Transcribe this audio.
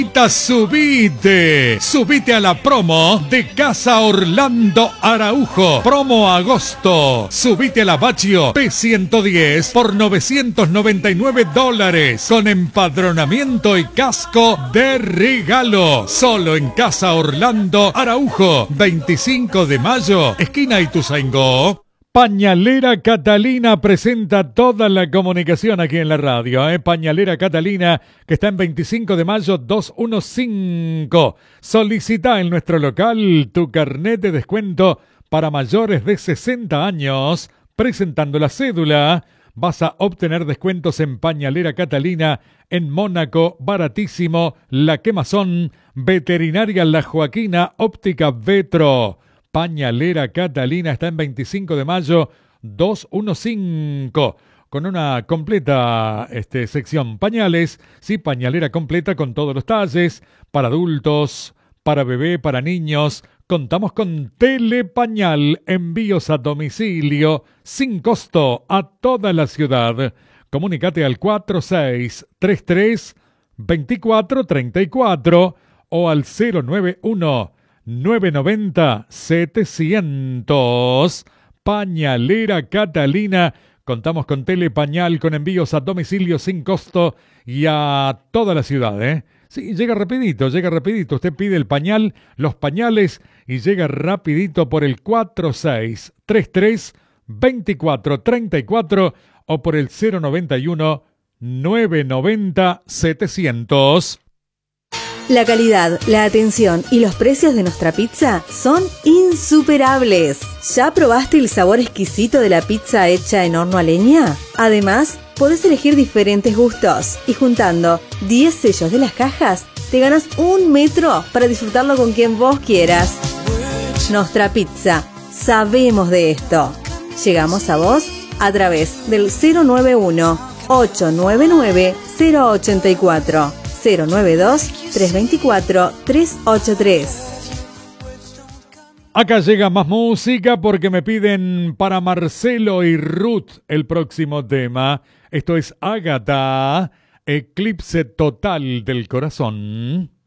Subite a la promo de Casa Orlando Araujo. Promo agosto. Subite a la Baccio P110 por $999 con empadronamiento y casco de regalo. Solo en Casa Orlando Araujo. 25 de mayo, esquina Ituzaingó. Pañalera Catalina presenta toda la comunicación aquí en la radio. Pañalera Catalina, que está en 25 de mayo 215. Solicita en nuestro local tu carnet de descuento para mayores de 60 años. Presentando la cédula, vas a obtener descuentos en Pañalera Catalina, en Mónaco, Baratísimo, La Quemazón, Veterinaria La Joaquina, Óptica Vetro. Pañalera Catalina está en 25 de mayo 215 con una completa sección pañales, sí, pañalera completa con todos los talles, para adultos, para bebé, para niños. Contamos con Telepañal, envíos a domicilio sin costo a toda la ciudad. Comunícate al 4633-2434 o al 091 990-700. Pañalera Catalina. Contamos con Telepañal, con envíos a domicilio sin costo y a toda la ciudad, Sí, llega rapidito. Usted pide el pañal, los pañales y llega rapidito por el 4633-2434 o por el 091 990-700. La calidad, la atención y los precios de nuestra pizza son insuperables. ¿Ya probaste el sabor exquisito de la pizza hecha en horno a leña? Además, podés elegir diferentes gustos y juntando 10 sellos de las cajas, te ganas 1 metro para disfrutarlo con quien vos quieras. Nuestra Pizza, sabemos de esto. Llegamos a vos a través del 091-899-084. 092-324-383. Acá llega más música porque me piden para Marcelo y Ruth el próximo tema. Esto es Ágata, Eclipse Total del Corazón.